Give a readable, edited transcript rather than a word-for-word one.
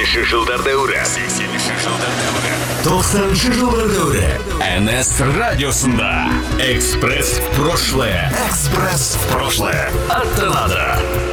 80-ші жылдар дәуірі. 90-ші жылдар дәуірі. НС радиосында. Экспресс в прошлое. Экспресс в прошлое. Аттанады.